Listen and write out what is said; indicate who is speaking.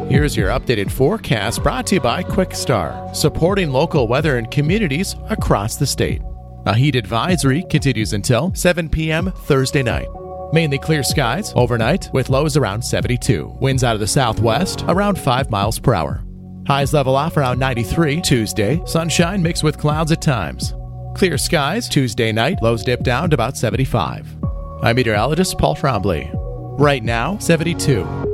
Speaker 1: Here's your updated forecast brought to you by QuickStar, supporting local weather and communities across the state. A heat advisory continues until 7 p.m. Thursday night. Mainly clear skies overnight with lows around 72. Winds out of the southwest around 5 miles per hour. Highs level off around 93 Tuesday. Sunshine mixed with clouds at times. Clear skies Tuesday night. Lows dip down to about 75. I'm meteorologist Paul Trombley. Right now, 72.